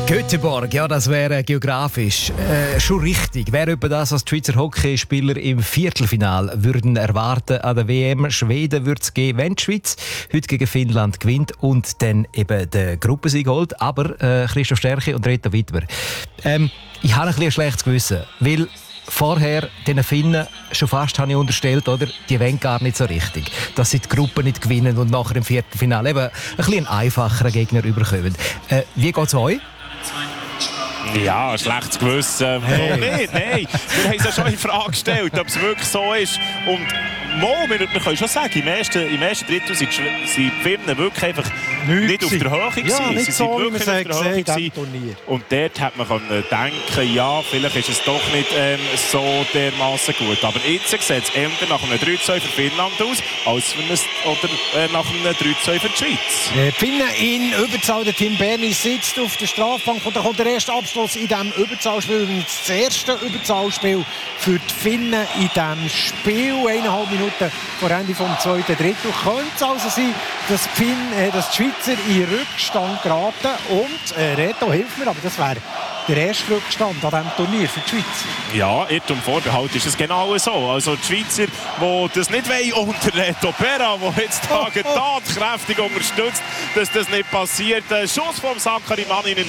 Göteborg, ja, das wäre geografisch schon richtig. Wäre etwa das, was die Schweizer Hockeyspieler im Viertelfinal würden erwarten an der WM. Schweden würde es geben, wenn die Schweiz heute gegen Finnland gewinnt und dann eben den Gruppensieg holt. Aber Christoph Stärke und Reto Wittmer, ich habe ein bisschen ein schlechtes Gewissen, weil vorher den Finnen schon fast habe ich unterstellt, oder? Die wollen gar nicht so richtig, dass sie die Gruppe nicht gewinnen und nachher im Viertelfinale eben ein bisschen einfacherer Gegner überkommen. Wie geht es euch? Ja, ein schlechtes Gewissen. Hey. Nicht, nein. Wir haben es ja schon in Frage gestellt, ob es wirklich so ist. Und wir können schon sagen, im ersten Drittel sind die Finnen wirklich einfach nicht auf der Höhe gewesen. Ja, nicht sie so, sind wirklich wie man auf der Höhe Turnier. Und dort hat man denken, ja, vielleicht ist es doch nicht so dermaßen gut. Aber jetzt sieht es eher nach einem 3-2 für Finnland aus, als nach einem 3-2 für die Schweiz. Die Finnen in Überzahl. Der Tim Berni sitzt auf der Strafbank und dann kommt der erste Abschluss in diesem Überzahlspiel. Das erste Überzahlspiel für die Finnen in diesem Spiel. 1,5 Minuten vor Ende des zweiten Drittel. Könnte es also sein, dass die Schweizer in Rückstand geraten. Und Reto, hilft mir, aber das wäre der erste Rückstand an diesem Turnier für die Schweiz. Ja, Irrtum Vorbehalt ist es genau so. Also die Schweizer, die das nicht wollen, unter Reto Berra, der jetzt tatkräftig unterstützt, dass das nicht passiert. Schuss vom Sakari Manninen,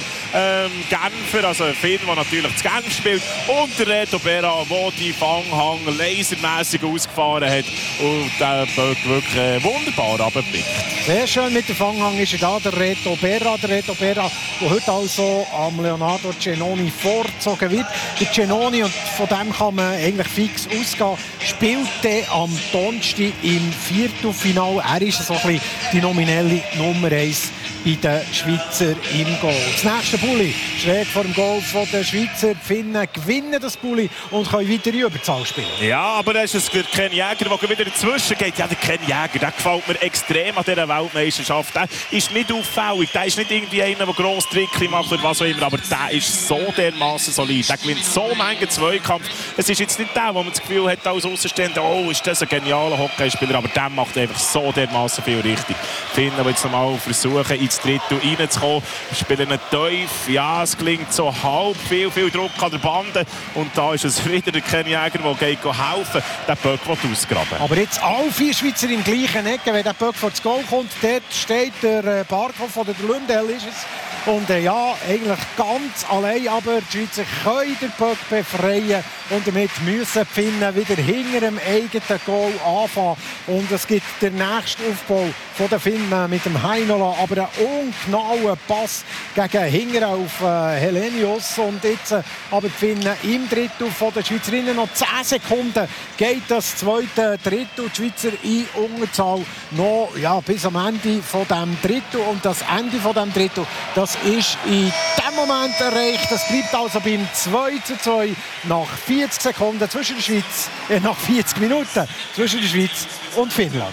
Genfer, also ein Finn, der natürlich zu Genf spielt, und der Reto Berra, der die Fanghang lasermässig ausgefahren hat und den Böck wirklich wunderbar runtergepickt. Sehr schön mit dem Fanghang ist er da, der Reto Berra. Der Reto Berra, der heute also am Leonardo Cenoni vorgezogen wird. Der Cenoni, und von dem kann man eigentlich fix ausgehen, spielte am Donnerstag im Viertelfinale. Er ist so ein bisschen die nominelle Nummer 1 bei den Schweizer im Goal. Das nächste Bulli schräg vor dem Goal der Schweizer. Die Finnen gewinnen das Bulli und können weiter in Überzahl spielen. Ja, aber da ist es der Ken Jäger, der wieder dazwischen geht. Ja, der Ken Jäger, der gefällt mir extrem an dieser Weltmeisterschaft. Der ist nicht auffällig, der ist nicht irgendwie einer, der grosse Trickchen macht oder was auch immer, aber der ist so dermaßen solid. Der gewinnt so manchen Zweikampf. Es ist jetzt nicht der, wo man das Gefühl hat als Außenstehender, oh, ist das ein genialer Hockeyspieler, aber der macht einfach so dermaßen viel richtig. Die Finnen, die jetzt nochmal versuchen, ins Drittel reinzukommen, spielen einen Teuf. Ja, es klingt so halb, viel Druck an der Bande. Und da ist es wieder der Ken Jäger, der geht helfen, den Böck ausgraben. Aber jetzt alle 4 Schweizer im gleichen Ecke, wenn der Böck vor das Goal kommt, dort steht der Barkhoff oder der Lundell ist es. Und ja, eigentlich ganz allein, aber die Schweizer können den Böck befreien und damit müssen die Finnen wieder hinter dem eigenen Goal anfangen. Und es gibt den nächsten Aufbau von den Finnen mit dem Heinola, aber einen ungenauen Pass gegen hinten auf Helenius. Und jetzt aber die Finnen im Drittel von den Schweizerinnen. Noch 10 Sekunden geht das zweite Drittel. Die Schweizer in Unterzahl noch bis am Ende von dem Drittel. Und das Ende von dem Drittel, das ist in diesem Moment erreicht. Das bleibt also beim 2:2 nach 40 Sekunden zwischen der Schweiz, nach 40 Minuten zwischen der Schweiz und Finnland.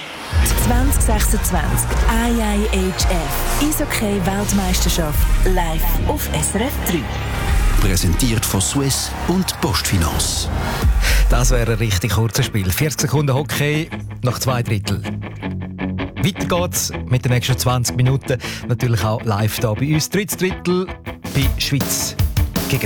2026 IIHF Eishockey-Weltmeisterschaft live auf SRF 3. Präsentiert von Swiss und Postfinance. Das wäre ein richtig kurzes Spiel. 40 Sekunden Hockey nach 2 Drittel. Weiter geht's mit den nächsten 20 Minuten. Natürlich auch live hier bei uns. Drittes Drittel bei Schweiz